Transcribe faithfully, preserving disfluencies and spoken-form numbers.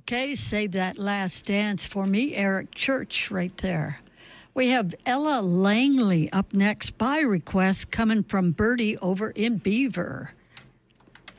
Okay, save that last dance for me, Eric Church, right there. We have Ella Langley up next by request coming from Birdie over in Beaver.